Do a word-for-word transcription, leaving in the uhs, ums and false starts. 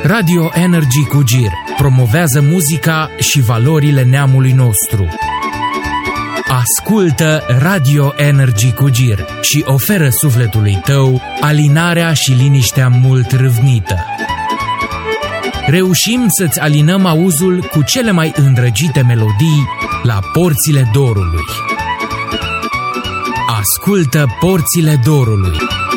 Radio Energy cu Gir promovează muzica și valorile neamului nostru. Ascultă Radio Energy cu Gir și oferă sufletului tău alinarea și liniștea mult râvnită. Reușim să-ți alinăm auzul cu cele mai îndrăgite melodii la Porțile Dorului. Ascultă Porțile Dorului.